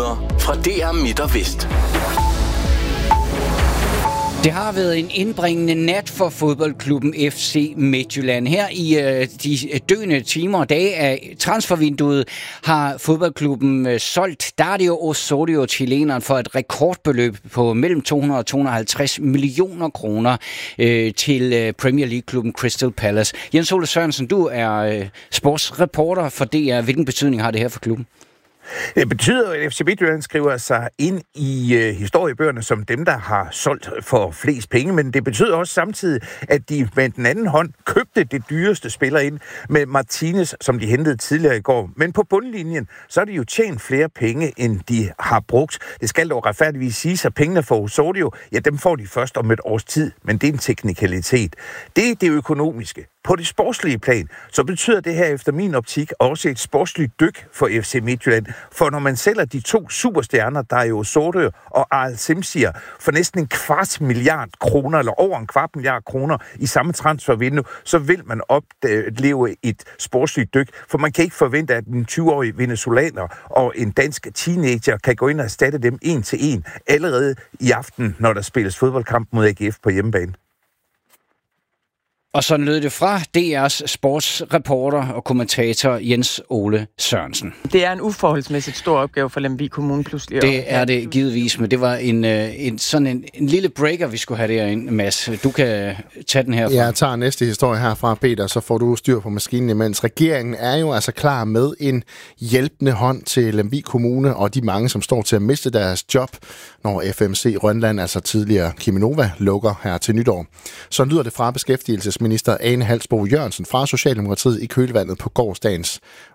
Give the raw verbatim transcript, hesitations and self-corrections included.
Nyheder fra D R Midt og Vest. Det har været en indbringende nat for fodboldklubben F C Midtjylland. Her i øh, de døende timer og dage af transfervinduet har fodboldklubben øh, solgt Dario Osorio, chileneren, for et rekordbeløb på mellem to hundrede og to hundrede og halvtreds millioner kroner øh, til øh, Premier League-klubben Crystal Palace. Jens Ole Sørensen, du er øh, sportsreporter for D R. Hvilken betydning har det her for klubben? Det betyder, at F C Midtjylland skriver sig ind i øh, historiebøgerne som dem, der har solgt for flest penge, men det betyder også samtidig, at de med den anden hånd købte det dyreste spiller ind med Martinez, som de hentede tidligere i går. Men på bundlinjen, så er de jo tjent flere penge, end de har brugt. Det skal dog retfærdigvis siges, at pengene for Osorio, ja, dem får de først om et års tid, men det er en teknikalitet. Det er det økonomiske. På det sportslige plan, så betyder det her efter min optik også et sportsligt dyk for F C Midtjylland. For når man sælger de to superstjerner, der er jo Osorio og Aal Simsier, for næsten en kvart milliard kroner, eller over en kvart milliard kroner i samme transfervindue, så vil man opleve et sportsligt dyk. For man kan ikke forvente, at en tyve-årig venezolaner og en dansk teenager kan gå ind og erstatte dem en til en allerede i aften, når der spilles fodboldkamp mod A G F på hjemmebane. Og sådan lød det fra D R's sportsreporter og kommentator Jens Ole Sørensen. Det er en uforholdsmæssigt stor opgave for Lemvig Kommune pludselig. Det er det givetvis, men det var en, en sådan en, en lille breaker, vi skulle have derinde, Mads. Du kan tage den herfra. Jeg tager næste historie herfra, Peter, så får du styr på maskinen imens. Regeringen er jo altså klar med en hjælpende hånd til Lemvig Kommune og de mange, som står til at miste deres job, når F M C Rønland, altså tidligere Cheminova, lukker her til nytår. Så lyder det fra beskæftigelsesminister Ane Halsboe Jørgensen fra Socialdemokratiet i kølvandet på gårsdagens